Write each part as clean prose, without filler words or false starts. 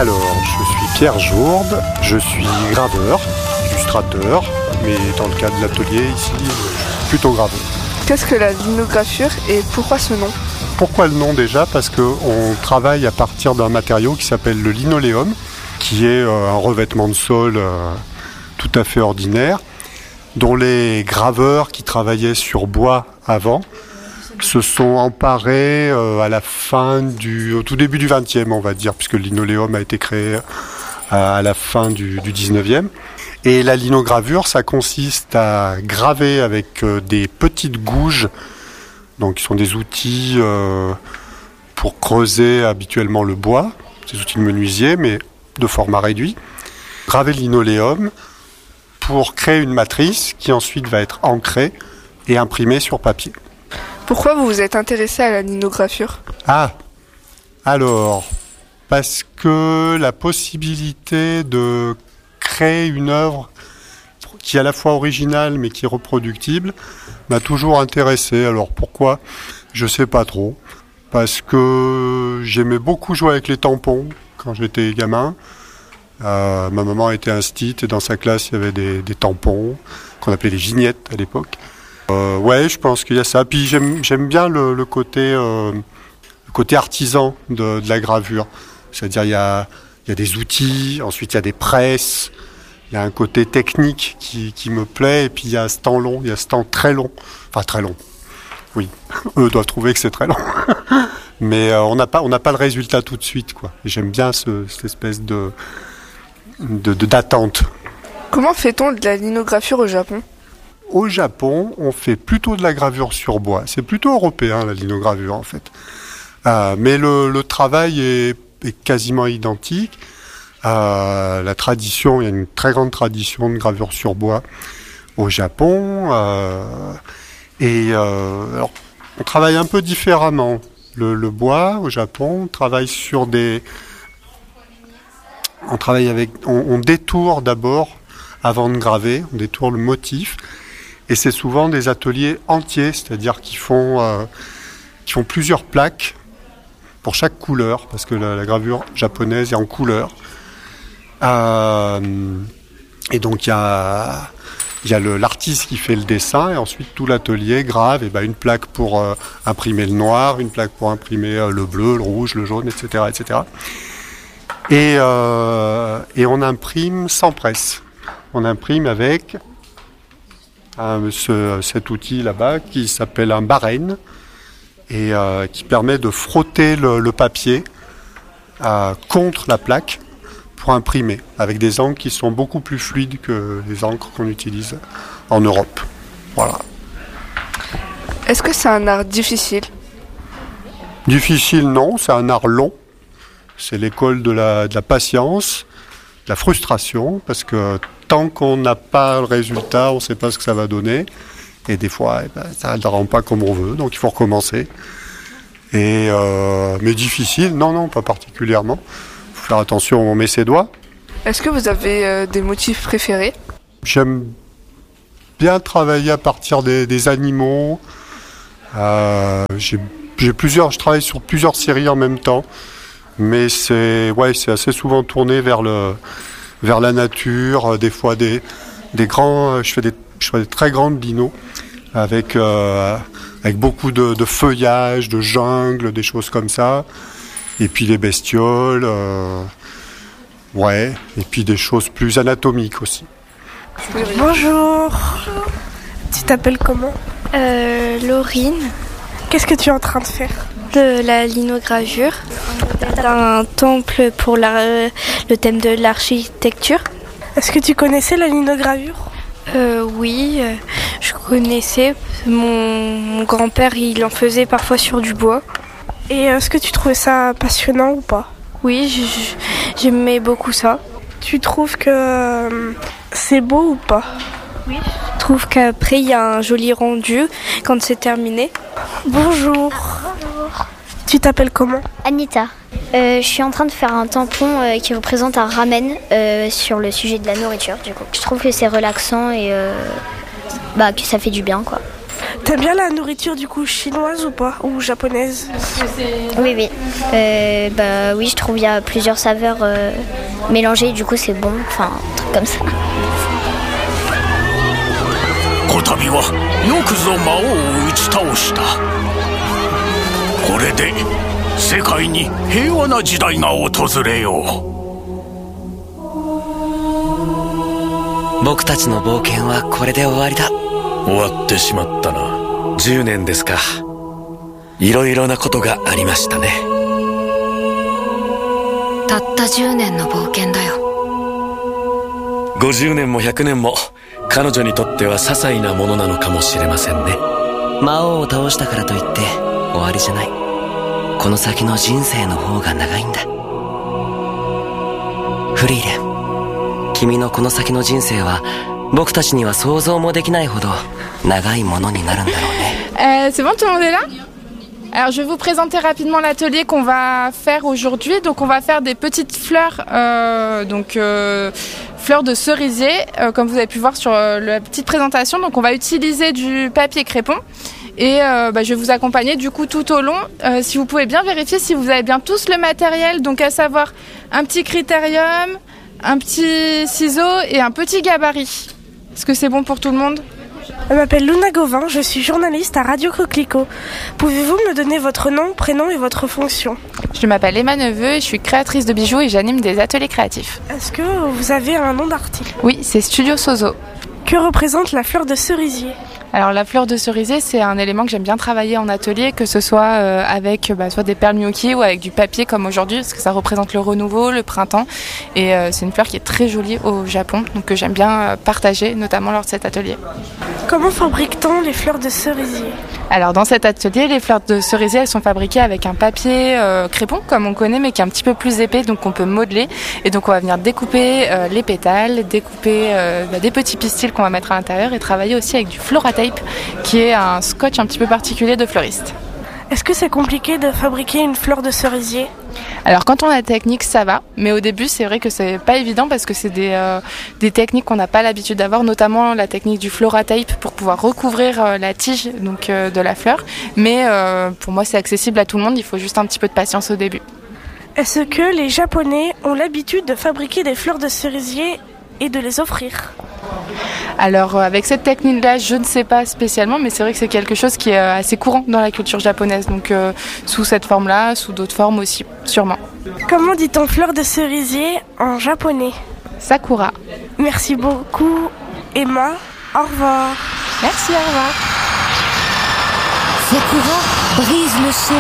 Alors, je suis Pierre Jourde, je suis graveur, illustrateur, mais dans le cadre de l'atelier ici, plutôt graveur. Qu'est-ce que la linogravure et pourquoi ce nom ? Pourquoi le nom déjà ? Parce qu'on travaille à partir d'un matériau qui s'appelle le linoléum, qui est un revêtement de sol tout à fait ordinaire, dont les graveurs qui travaillaient sur bois avant se sont emparés au tout début du XXe, on va dire, puisque le linoléum a été créé à la fin du XIXe. Et la linogravure, ça consiste à graver avec des petites gouges, donc qui sont des outils pour creuser habituellement le bois, des outils de menuisier, mais de format réduit. Graver le linoléum pour créer une matrice qui ensuite va être ancrée et imprimée sur papier. Pourquoi vous vous êtes intéressé à la linogravure ? Alors, parce que la possibilité de créer une œuvre qui est à la fois originale mais qui est reproductible m'a toujours intéressé. Alors pourquoi ? Je sais pas trop. Parce que j'aimais beaucoup jouer avec les tampons quand j'étais gamin. Ma maman était instite et dans sa classe il y avait des tampons qu'on appelait les gignettes à l'époque. Ouais, je pense qu'il y a ça. Puis j'aime bien le côté artisan de la gravure. C'est-à-dire il y a des outils, ensuite il y a des presses, il y a un côté technique qui me plaît, et puis il y a ce temps long, il y a ce temps très long. Enfin très long, oui. Eux doivent trouver que c'est très long. Mais on n'a pas le résultat tout de suite, quoi. Et j'aime bien cette espèce d'attente. Comment fait-on de la linogravure au Japon ? Au Japon, on fait plutôt de la gravure sur bois. C'est plutôt européen, la linogravure, en fait. Mais le travail est quasiment identique. La tradition, il y a une très grande tradition de gravure sur bois au Japon. Alors, on travaille un peu différemment. Le bois, au Japon, on détourne d'abord, avant de graver, on détourne le motif. Et c'est souvent des ateliers entiers, c'est-à-dire qui font plusieurs plaques pour chaque couleur, parce que la gravure japonaise est en couleur. Et donc il y a l'artiste qui fait le dessin, et ensuite tout l'atelier grave une plaque pour imprimer le noir, une plaque pour imprimer le bleu, le rouge, le jaune, etc. etc. Et on imprime sans presse. On imprime avec cet outil là-bas qui s'appelle un barène et qui permet de frotter le papier contre la plaque pour imprimer, avec des encres qui sont beaucoup plus fluides que les encres qu'on utilise en Europe. Voilà. Est-ce que c'est un art difficile ? Difficile, non, c'est un art long. C'est l'école de la patience, de la frustration, parce que tant qu'on n'a pas le résultat, on ne sait pas ce que ça va donner. Et des fois, ça ne rend pas comme on veut, donc il faut recommencer. Mais difficile, non, pas particulièrement. Il faut faire attention où on met ses doigts. Est-ce que vous avez des motifs préférés ? J'aime bien travailler à partir des animaux. Je travaille sur plusieurs séries en même temps. Mais c'est assez souvent tourné vers la nature, des fois je fais des très grandes linos avec beaucoup de feuillage, de jungle, des choses comme ça. Et puis les bestioles, et puis des choses plus anatomiques aussi. Bonjour. Tu t'appelles comment ? Laurine. Qu'est-ce que tu es en train de faire ? De la linogravure, d'un temple pour le thème de l'architecture. Est-ce que tu connaissais la linogravure ? Oui, je connaissais. Mon grand-père, il en faisait parfois sur du bois. Et est-ce que tu trouvais ça passionnant ou pas ? Oui, j'aimais beaucoup ça. Tu trouves que c'est beau ou pas ? Oui. Je trouve qu'après, il y a un joli rendu quand c'est terminé. Bonjour. Tu t'appelles comment ? Anita. Je suis en train de faire un tampon qui représente un ramen sur le sujet de la nourriture, du coup. Je trouve que c'est relaxant et que ça fait du bien, quoi. T'aimes bien la nourriture du coup chinoise ou pas? Ou japonaise? Oui, oui. Oui, je trouve qu'il y a plusieurs saveurs mélangées, du coup c'est bon, enfin un truc comme ça. こたびはよくぞ魔王を打ち倒した。これで世界に平和な時代が訪れよう。 僕たちの冒険はこれで終わりだ。 終わってしまったな。 10年ですか。いろいろなことがありましたね。 たった10年の冒険だよ。 50年も100年も彼女にとっては些細なものなのかもしれませんね。魔王を倒したからといって終わりじゃない。この先の人生の方が長いんだ。フリーレン、君のこの先の人生は僕たちには想像もできないほど長いものになるんだろうね。 C'est bon, tout le monde est là? Alors je vais vous présenter rapidement l'atelier qu'on va faire aujourd'hui. Donc on va faire des petites fleurs, fleurs de cerisier, comme vous avez pu voir sur la petite présentation. Donc on va utiliser du papier crépon et je vais vous accompagner du coup tout au long. Si vous pouvez bien vérifier si vous avez bien tous le matériel, donc à savoir un petit critérium, un petit ciseau et un petit gabarit. Est-ce que c'est bon pour tout le monde? Je m'appelle Luna Gauvin, je suis journaliste à Radio Coquelicot. Pouvez-vous me donner votre nom, prénom et votre fonction? Je m'appelle Emma Neveu et je suis créatrice de bijoux et j'anime des ateliers créatifs. Est-ce que vous avez un nom d'article? Oui, c'est Studio Sozo. Que représente la fleur de cerisier? Alors la fleur de cerisier, c'est un élément que j'aime bien travailler en atelier, que ce soit avec soit des perles gnocchi ou avec du papier comme aujourd'hui, parce que ça représente le renouveau, le printemps. Et c'est une fleur qui est très jolie au Japon, donc que j'aime bien partager, notamment lors de cet atelier. Comment fabrique-t-on les fleurs de cerisier? Alors dans cet atelier, les fleurs de cerisier, elles sont fabriquées avec un papier crépon, comme on connaît, mais qui est un petit peu plus épais, donc on peut modeler. Et donc on va venir découper les pétales, découper des petits pistils qu'on va mettre à l'intérieur et travailler aussi avec du Floratape, qui est un scotch un petit peu particulier de fleuriste. Est-ce que c'est compliqué de fabriquer une fleur de cerisier? Alors quand on a la technique, ça va, mais au début c'est vrai que c'est pas évident parce que c'est des techniques qu'on n'a pas l'habitude d'avoir, notamment la technique du Floratape pour pouvoir recouvrir la tige de la fleur. Mais pour moi c'est accessible à tout le monde, il faut juste un petit peu de patience au début. Est-ce que les Japonais ont l'habitude de fabriquer des fleurs de cerisier et de les offrir? Alors avec cette technique-là, je ne sais pas spécialement, mais c'est vrai que c'est quelque chose qui est assez courant dans la culture japonaise, donc sous cette forme-là, sous d'autres formes aussi, sûrement. Comment dit-on fleur de cerisier en japonais? Sakura. Merci beaucoup Emma, au revoir. Merci, au revoir. Sakura brise le sceau.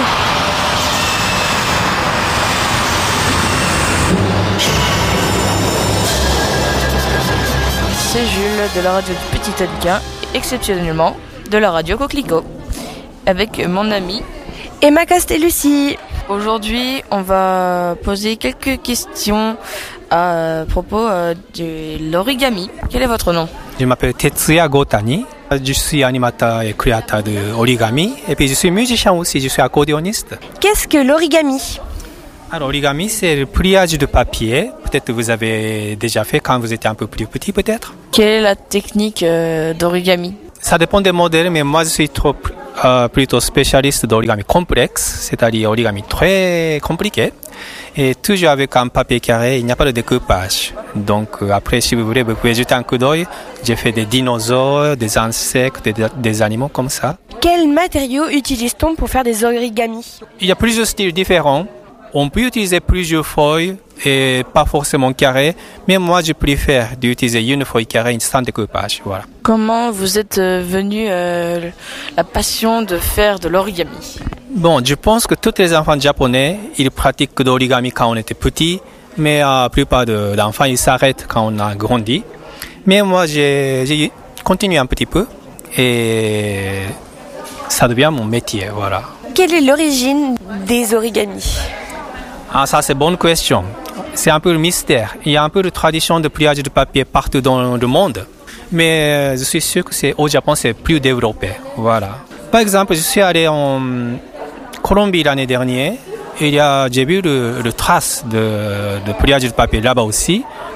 C'est Jules de la radio du Petit Alquin, exceptionnellement de la radio Coquelicot, avec mon amie Emma Castellucci. Aujourd'hui, on va poser quelques questions à propos de l'origami. Quel est votre nom? Je m'appelle Tetsuya Gotani. Je suis animateur et créateur d'origami. Et puis je suis musicien aussi, je suis accordéoniste. Qu'est-ce que l'origami? Alors, l'origami, c'est le pliage de papier. Peut-être que vous avez déjà fait quand vous étiez un peu plus petit, peut-être. Quelle est la technique d'origami? Ça dépend des modèles, mais moi, je suis plutôt spécialiste d'origami complexe, c'est-à-dire origami très compliqué. Et toujours avec un papier carré, il n'y a pas de découpage. Donc, après, si vous voulez, vous pouvez jeter un coup d'œil. J'ai fait des dinosaures, des insectes, des animaux comme ça. Quels matériaux utilise-t-on pour faire des origamis? Il y a plusieurs styles différents. On peut utiliser plusieurs feuilles et pas forcément carrées, mais moi je préfère d'utiliser une feuille carrée sans découpage. Voilà. Comment vous êtes venu la passion de faire de l'origami? Bon, je pense que tous les enfants japonais, ils pratiquent l'origami quand on était petit, mais la plupart d'enfants, ils s'arrêtent quand on a grandi. Mais moi, j'ai continué un petit peu et ça devient mon métier. Voilà. Quelle est l'origine des origamis? Ah, ça c'est une bonne question. C'est un peu le mystère. Il y a un peu de tradition de pliage de papier partout dans le monde. Mais je suis sûr que au Japon, c'est plus développé. Voilà. Par exemple, je suis allé en Colombie l'année dernière. J'ai vu le trace de pliage de papier là-bas aussi.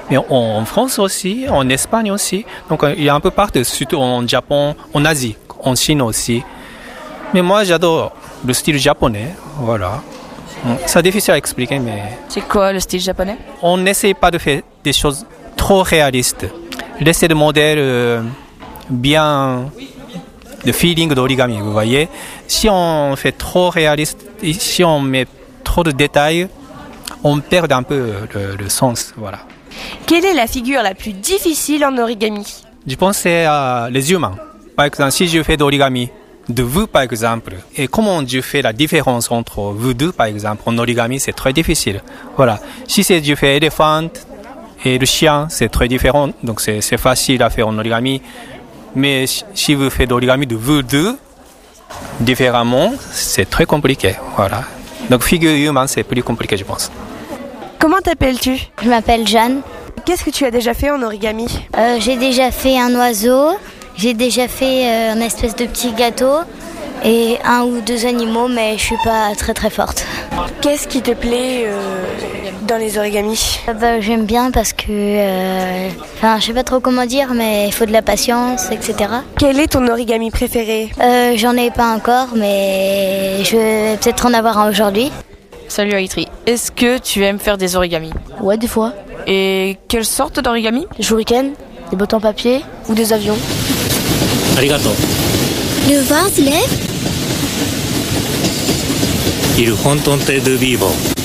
Mais en France aussi, en Espagne aussi. Donc il y a un peu partout, surtout en Japon, en Asie, en Chine aussi. Mais moi j'adore le style japonais, voilà. C'est difficile à expliquer, mais... C'est quoi le style japonais? On n'essaie pas de faire des choses trop réalistes. Laisser le modèle bien... le feeling d'origami, vous voyez. Si on fait trop réaliste, si on met trop de détails, on perd un peu le sens, voilà. Quelle est la figure la plus difficile en origami? Je pense que c'est les humains. Par exemple, si je fais d'origami de vous, par exemple, et comment je fais la différence entre vous deux, par exemple, en origami, c'est très difficile. Voilà. Si je fais éléphant et le chien, c'est très différent, donc c'est facile à faire en origami. Mais si vous faites d'origami de vous deux, différemment, c'est très compliqué. Voilà. Donc, figure humaine, c'est plus compliqué, je pense. Comment t'appelles-tu? Je m'appelle Jeanne. Qu'est-ce que tu as déjà fait en origami? J'ai déjà fait un oiseau, j'ai déjà fait un espèce de petit gâteau et 1 ou 2 animaux, mais je suis pas très très forte. Qu'est-ce qui te plaît dans les origamis? J'aime bien parce que, je sais pas trop comment dire, mais il faut de la patience, etc. Quel est ton origami préféré? J'en ai pas encore, mais je vais peut-être en avoir un aujourd'hui. Salut Aitri, est-ce que tu aimes faire des origamis? Ouais, des fois. Et quelle sorte d'origami? Des shurikens, des bottes en papier ou des avions. Arigato. Le vase lève. Il fontonte de vivo.